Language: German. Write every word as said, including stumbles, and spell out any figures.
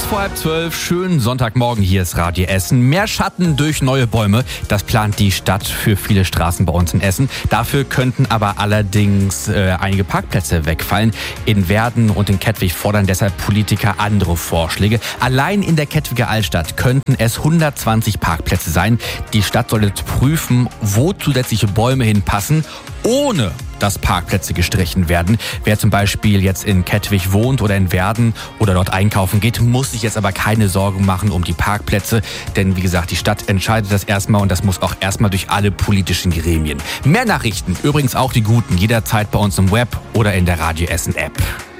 vor halb zwölf, schönen Sonntagmorgen, hier ist Radio Essen. Mehr Schatten durch neue Bäume, das plant die Stadt für viele Straßen bei uns in Essen. Dafür könnten aber allerdings äh, einige Parkplätze wegfallen. In Werden und in Kettwig fordern deshalb Politiker andere Vorschläge. Allein in der Kettwiger Altstadt könnten es hundertzwanzig Parkplätze sein. Die Stadt soll jetzt prüfen, wo zusätzliche Bäume hinpassen, ohne dass Parkplätze gestrichen werden. Wer zum Beispiel jetzt in Kettwig wohnt oder in Werden oder dort einkaufen geht, muss sich jetzt aber keine Sorgen machen um die Parkplätze. Denn wie gesagt, die Stadt entscheidet das erstmal und das muss auch erstmal durch alle politischen Gremien. Mehr Nachrichten, übrigens auch die guten, jederzeit bei uns im Web oder in der Radio Essen App.